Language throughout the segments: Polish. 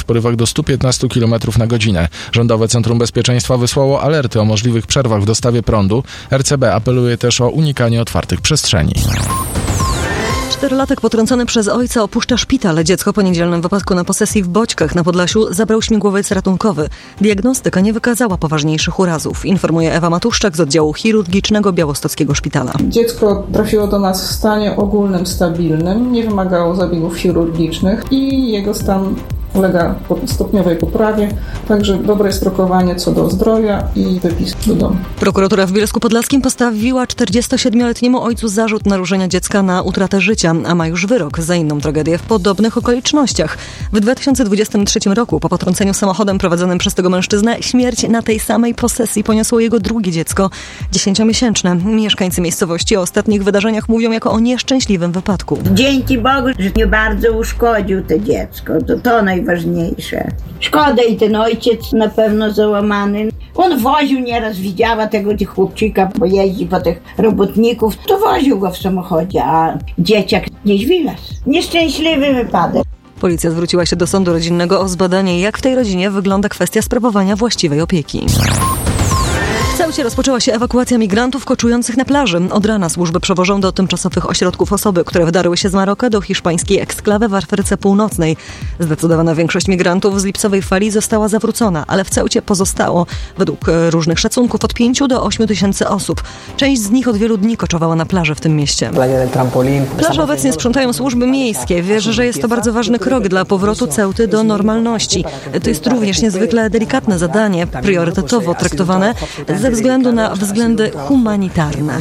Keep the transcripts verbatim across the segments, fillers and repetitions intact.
w porywach do stu piętnastu kilometrów na godzinę. Rządowe Centrum Bezpieczeństwa wysłało alerty o możliwych przerwach w dostawie prądu. R C B apeluje też o unikanie otwartych przestrzeni. Czterolatek potrącony przez ojca opuszcza szpital. Dziecko po niedzielnym wypadku na posesji w Boćkach na Podlasiu zabrał śmigłowiec ratunkowy. Diagnostyka nie wykazała poważniejszych urazów, informuje Ewa Matuszczak z oddziału chirurgicznego Białostockiego Szpitala. Dziecko trafiło do nas w stanie ogólnym, stabilnym, nie wymagało zabiegów chirurgicznych i jego stan ulega stopniowej poprawie, także dobre jest rokowanie co do zdrowia i wypis do domu. Prokuratura w Bielsku Podlaskim postawiła czterdziestosiedmioletniemu ojcu zarzut naruszenia dziecka na utratę życia, a ma już wyrok za inną tragedię w podobnych okolicznościach. W dwa tysiące dwudziestym trzecim roku po potrąceniu samochodem prowadzonym przez tego mężczyznę śmierć na tej samej posesji poniosło jego drugie dziecko, dziesięciomiesięczne. Mieszkańcy miejscowości o ostatnich wydarzeniach mówią jako o nieszczęśliwym wypadku. Dzięki Bogu, że nie bardzo uszkodził to dziecko. To, to najważniejsze. Szkoda i ten ojciec na pewno załamany. On woził nieraz, widziała tego chłopczyka, bo jeździ po tych robotników, to woził go w samochodzie, a dzieciak gdzieś wylazł. Nieszczęśliwy wypadek. Policja zwróciła się do sądu rodzinnego o zbadanie, jak w tej rodzinie wygląda kwestia sprawowania właściwej opieki. W Ceucie rozpoczęła się ewakuacja migrantów koczujących na plaży. Od rana służby przewożą do tymczasowych ośrodków osoby, które wdarły się z Maroka do hiszpańskiej eksklawy w Afryce Północnej. Zdecydowana większość migrantów z lipcowej fali została zawrócona, ale w Ceucie pozostało, według różnych szacunków, od pięciu do ośmiu tysięcy osób. Część z nich od wielu dni koczowała na plaży w tym mieście. Plaże obecnie sprzątają służby miejskie. Wierzę, że jest to bardzo ważny krok dla powrotu Ceuty do normalności. To jest również niezwykle delikatne zadanie, priorytetowo traktowane ze względu na względy humanitarne.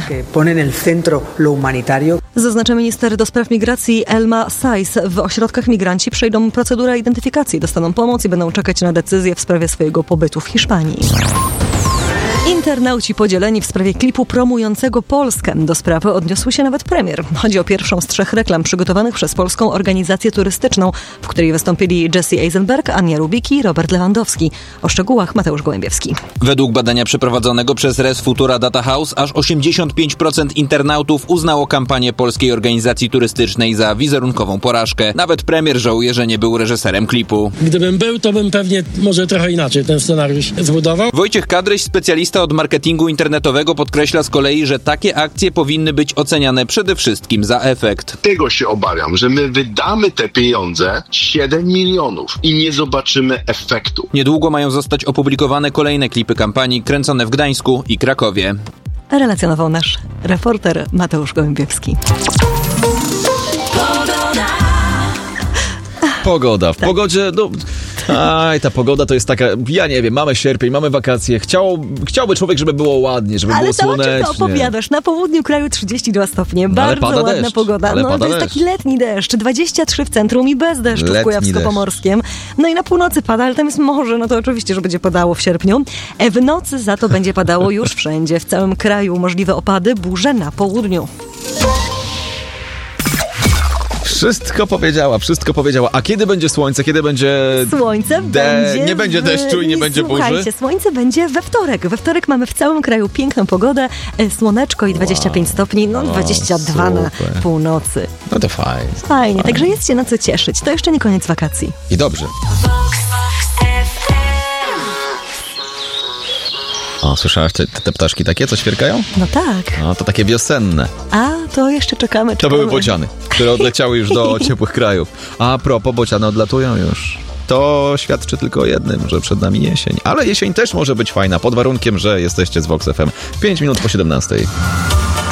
Zaznacza minister do spraw migracji Elma Sais. W ośrodkach migranci przejdą procedurę identyfikacji, dostaną pomoc i będą czekać na decyzję w sprawie swojego pobytu w Hiszpanii. Internauci podzieleni w sprawie klipu promującego Polskę. Do sprawy odniósł się nawet premier. Chodzi o pierwszą z trzech reklam przygotowanych przez Polską Organizację Turystyczną, w której wystąpili Jesse Eisenberg, Ania Rubik i Robert Lewandowski. O szczegółach Mateusz Gołębiewski. Według badania przeprowadzonego przez Res Futura Data House aż osiemdziesiąt pięć procent internautów uznało kampanię Polskiej Organizacji Turystycznej za wizerunkową porażkę. Nawet premier żałuje, że nie był reżyserem klipu. Gdybym był, to bym pewnie może trochę inaczej ten scenariusz zbudował. Wojciech Kadryś, specjalista od marketingu internetowego, podkreśla z kolei, że takie akcje powinny być oceniane przede wszystkim za efekt. Tego się obawiam, że my wydamy te pieniądze, siedem milionów, i nie zobaczymy efektu. Niedługo mają zostać opublikowane kolejne klipy kampanii kręcone w Gdańsku i Krakowie. Relacjonował nasz reporter Mateusz Gołębiewski. Pogoda. W tak. pogodzie, no... Aj, ta pogoda to jest taka, ja nie wiem, mamy sierpień, mamy wakacje, Chciał, chciałby człowiek, żeby było ładnie, żeby ale było to, słonecznie. Ale to opowiadasz? Na południu kraju trzydzieści dwa stopnie, no, bardzo ładna deszcz. pogoda. Ale no pada to jest deszcz. taki letni deszcz, dwadzieścia trzy w centrum i bez deszczu letni w Kujawsko-Pomorskiem. No i na północy pada, ale tam jest morze, no to oczywiście, że będzie padało w sierpniu. W nocy za to będzie padało już wszędzie, w całym kraju możliwe opady, burze na południu. Wszystko powiedziała, wszystko powiedziała. A kiedy będzie słońce? Kiedy będzie... Słońce de... będzie... Nie będzie deszczu i nie, nie będzie burzy? Słuchajcie, słońce będzie we wtorek. We wtorek mamy w całym kraju piękną pogodę, słoneczko i dwadzieścia pięć wow. stopni, no dwadzieścia dwa o, na północy. No to fajnie. Fajnie, fajnie, także jest się na co cieszyć. To jeszcze nie koniec wakacji. I dobrze. O, słyszałaś te, te ptaszki takie, co ćwierkają? No tak. No, to takie wiosenne. A, to jeszcze czekamy, czekamy. To były bociany, które odleciały już do ciepłych krajów. A propos, bociany odlatują już. To świadczy tylko o jednym, że przed nami jesień. Ale jesień też może być fajna, pod warunkiem, że jesteście z Vox F M. pięć minut po siedemnastej.